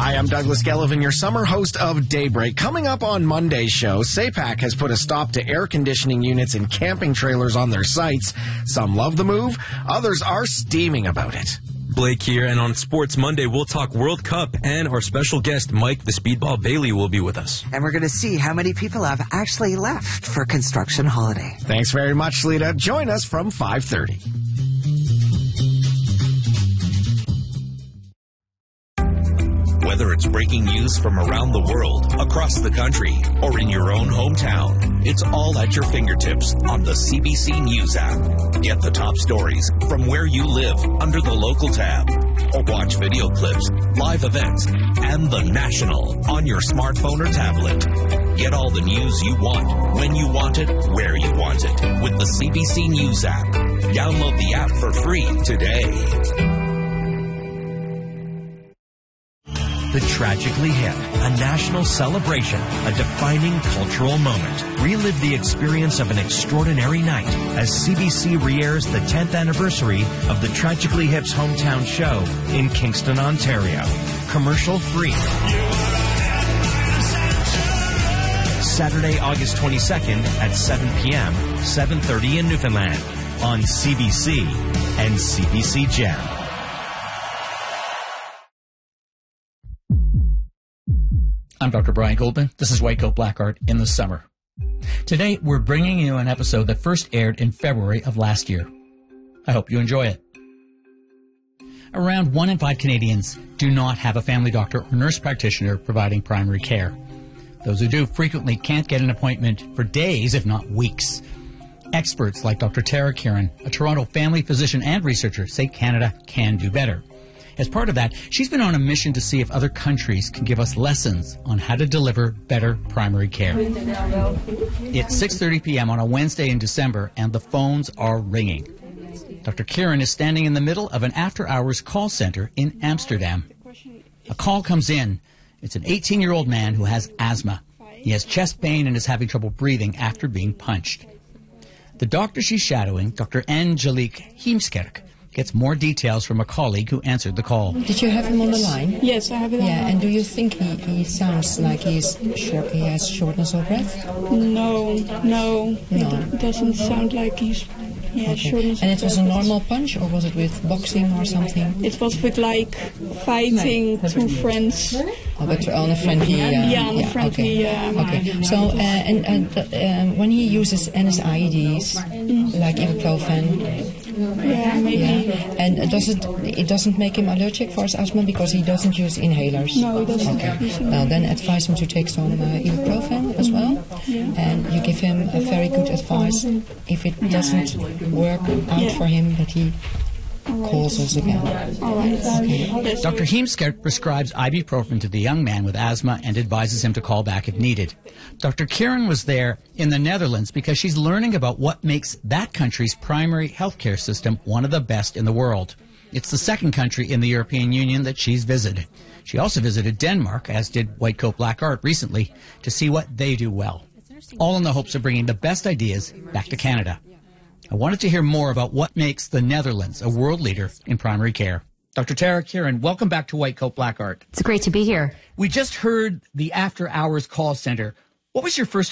Hi, I'm Douglas Gellivan, your summer host of Daybreak. Coming up on Monday's show, SAPAC has put a stop to air conditioning units and camping trailers on their sites. Some love the move, others are steaming about it. Blake here, and on Sports Monday, we'll talk World Cup, and our special guest, Mike the Speedball Bailey, will be with us. And we're going to see how many people have actually left for construction holiday. Thanks very much, Lita. Join us from 5:30. Whether it's breaking news from around the world, across the country, or in your own hometown, it's all at your fingertips on the CBC News app. Get the top stories from where you live under the local tab, or watch video clips, live events, and the national on your smartphone or tablet. Get all the news you want, when you want it, where you want it, with the CBC News app. Download the app for free today. The Tragically Hip, a national celebration, a defining cultural moment. Relive the experience of an extraordinary night as CBC re-airs the 10th anniversary of the Tragically Hip's hometown show in Kingston, Ontario. Commercial free. Saturday, August 22nd at 7 p.m., 7:30 in Newfoundland on CBC and CBC Gem. I'm Dr. Brian Goldman. This is White Coat Black Art in the summer. Today, we're bringing you an episode that first aired in February of last year. I hope you enjoy it. Around 1 in 5 Canadians do not have a family doctor or nurse practitioner providing primary care. Those who do frequently can't get an appointment for days, if not weeks. Experts like Dr. Tara Kieran, a Toronto family physician and researcher, say Canada can do better. As part of that, she's been on a mission to see if other countries can give us lessons on how to deliver better primary care. It's 6:30 p.m. on a Wednesday in December, and the phones are ringing. Dr. Kieran is standing in the middle of an after-hours call center in Amsterdam. A call comes in. It's an 18-year-old man who has asthma. He has chest pain and is having trouble breathing after being punched. The doctor she's shadowing, Dr. Angelique Heemskerk, gets more details from a colleague who answered the call. Did you have him on the line? Yes, I have it on the line. And do you think he sounds like he has shortness of breath? No. It doesn't sound like he's shortness. And it was a normal punch, or was it with boxing or something? It was with fighting two friends. Oh, but on a friendly... on a friendly Okay. So, when he uses NSAIDs, like ibuprofen... Yeah, maybe. Yeah. And it doesn't make him allergic for his asthma because he doesn't use inhalers? No, he doesn't. Okay. Well, then advise him to take some ibuprofen as well. Yeah. And you give him a very good advice if it doesn't work out for him, that he calls us again. All right. Okay. Dr. Heemskerk prescribes ibuprofen to the young man with asthma and advises him to call back if needed. Dr. Kieran was there in the Netherlands because she's learning about what makes that country's primary healthcare system one of the best in the world. It's the second country in the European Union that she's visited. She also visited Denmark, as did White Coat Black Art recently, to see what they do well. All in the hopes of bringing the best ideas back to Canada. I wanted to hear more about what makes the Netherlands a world leader in primary care. Dr. Tara Kieran, welcome back to White Coat Black Art. It's great to be here. We just heard the after-hours call center. What was your first